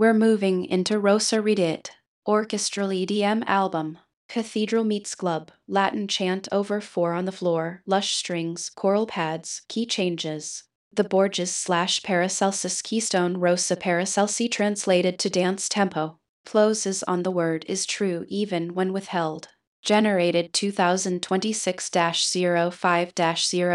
We're moving into Rosa Redit, orchestral EDM album. Cathedral meets club, Latin chant over 4 on the floor, lush strings, choral pads, key changes. The Borges/Paracelsus Keystone Rosa Paracelsi translated to dance tempo. Closes on the word is true even when withheld. Generated 2026-05-0